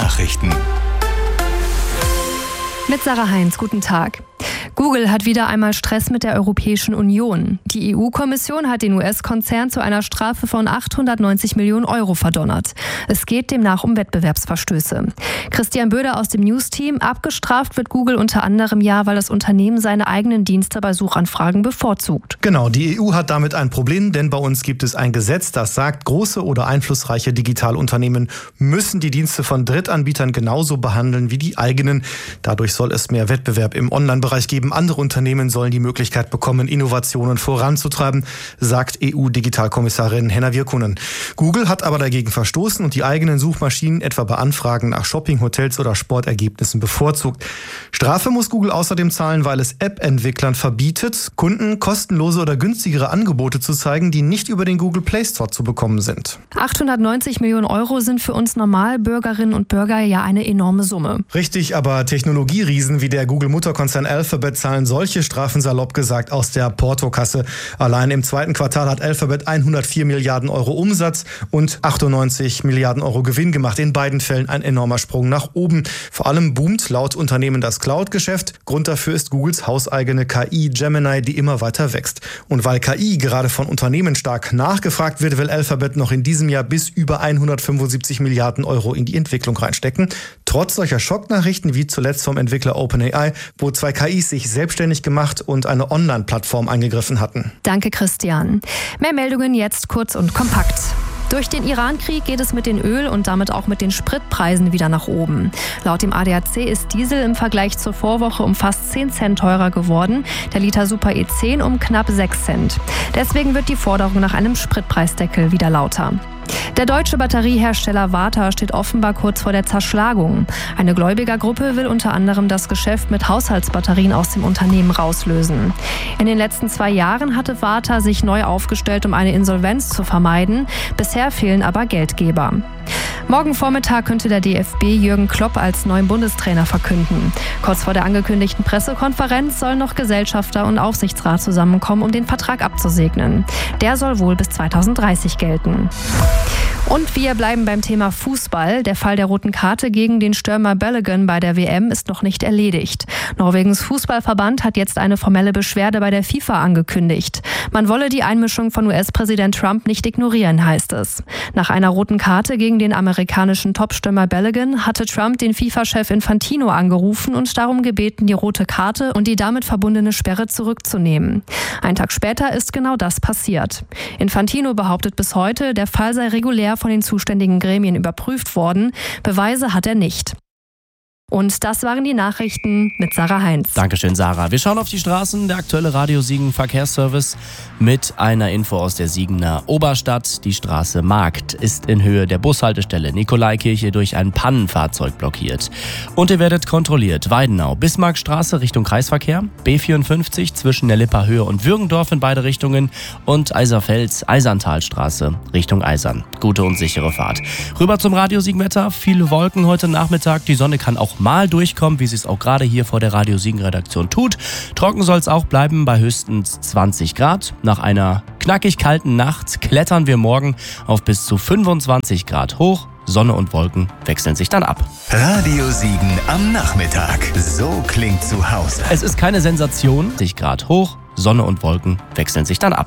Nachrichten. Mit Sarah Heinz, guten Tag. Google hat wieder einmal Stress mit der Europäischen Union. Die EU-Kommission hat den US-Konzern zu einer Strafe von 890 Millionen Euro verdonnert. Es geht demnach um Wettbewerbsverstöße. Christian Böder aus dem News-Team: Abgestraft wird Google unter anderem weil das Unternehmen seine eigenen Dienste bei Suchanfragen bevorzugt. Genau, die EU hat damit ein Problem, denn bei uns gibt es ein Gesetz, das sagt, große oder einflussreiche Digitalunternehmen müssen die Dienste von Drittanbietern genauso behandeln wie die eigenen. Dadurch soll es mehr Wettbewerb im Online-Bereich geben. Andere Unternehmen sollen die Möglichkeit bekommen, Innovationen voranzutreiben, sagt EU-Digitalkommissarin Henna Virkkunen. Google hat aber dagegen verstoßen und die eigenen Suchmaschinen etwa bei Anfragen nach Shopping, Hotels oder Sportergebnissen bevorzugt. Strafe muss Google außerdem zahlen, weil es App-Entwicklern verbietet, Kunden kostenlose oder günstigere Angebote zu zeigen, die nicht über den Google Play Store zu bekommen sind. 890 Millionen Euro sind für uns Normalbürgerinnen und Bürger ja eine enorme Summe. Richtig, aber Technologieriesen wie der Google-Mutterkonzern Alphabet zahlen solche Strafen salopp gesagt aus der Portokasse. Allein im zweiten Quartal hat Alphabet 104 Milliarden Euro Umsatz und 98 Milliarden Euro Gewinn gemacht. In beiden Fällen ein enormer Sprung nach oben. Vor allem boomt laut Unternehmen das Cloud-Geschäft. Grund dafür ist Googles hauseigene KI Gemini, die immer weiter wächst. Und weil KI gerade von Unternehmen stark nachgefragt wird, will Alphabet noch in diesem Jahr bis über 175 Milliarden Euro in die Entwicklung reinstecken. Trotz solcher Schocknachrichten wie zuletzt vom Entwickler OpenAI, wo zwei KIs sich selbstständig gemacht und eine Online-Plattform eingegriffen hatten. Danke, Christian. Mehr Meldungen jetzt kurz und kompakt. Durch den Iran-Krieg geht es mit den Öl- und damit auch mit den Spritpreisen wieder nach oben. Laut dem ADAC ist Diesel im Vergleich zur Vorwoche um fast 10 Cent teurer geworden, der Liter Super E10 um knapp 6 Cent. Deswegen wird die Forderung nach einem Spritpreisdeckel wieder lauter. Der deutsche Batteriehersteller Varta steht offenbar kurz vor der Zerschlagung. Eine Gläubigergruppe will unter anderem das Geschäft mit Haushaltsbatterien aus dem Unternehmen rauslösen. In den letzten 2 Jahren hatte Varta sich neu aufgestellt, um eine Insolvenz zu vermeiden. Bisher fehlen aber Geldgeber. Morgen Vormittag könnte der DFB Jürgen Klopp als neuen Bundestrainer verkünden. Kurz vor der angekündigten Pressekonferenz sollen noch Gesellschafter und Aufsichtsrat zusammenkommen, um den Vertrag abzusegnen. Der soll wohl bis 2030 gelten. Und wir bleiben beim Thema Fußball. Der Fall der roten Karte gegen den Stürmer Balogun bei der WM ist noch nicht erledigt. Norwegens Fußballverband hat jetzt eine formelle Beschwerde bei der FIFA angekündigt. Man wolle die Einmischung von US-Präsident Trump nicht ignorieren, heißt es. Nach einer roten Karte gegen den amerikanischen Topstürmer Balogun hatte Trump den FIFA-Chef Infantino angerufen und darum gebeten, die rote Karte und die damit verbundene Sperre zurückzunehmen. Einen Tag später ist genau das passiert. Infantino behauptet bis heute, der Fall sei regulär von den zuständigen Gremien überprüft worden. Beweise hat er nicht. Und das waren die Nachrichten mit Sarah Heinz. Dankeschön, Sarah. Wir schauen auf die Straßen. Der aktuelle Radio Siegen Verkehrsservice mit einer Info aus der Siegener Oberstadt. Die Straße Markt ist in Höhe der Bushaltestelle Nikolaikirche durch ein Pannenfahrzeug blockiert. Und ihr werdet kontrolliert. Weidenau, Bismarckstraße Richtung Kreisverkehr, B54 zwischen der Lipper Höhe und Würgendorf in beide Richtungen und Eiserfels, Eiserntalstraße Richtung Eisern. Gute und sichere Fahrt. Rüber zum Radio Siegen-Wetter. Viele Wolken heute Nachmittag. Die Sonne kann auch mal durchkommen, wie sie es auch gerade hier vor der Radio Siegen Redaktion tut. Trocken soll es auch bleiben bei höchstens 20 Grad. Nach einer knackig kalten Nacht klettern wir morgen auf bis zu 25 Grad hoch. Sonne und Wolken wechseln sich dann ab. Radio Siegen am Nachmittag. So klingt zu Hause. Es ist keine Sensation. 20 Grad hoch, Sonne und Wolken wechseln sich dann ab.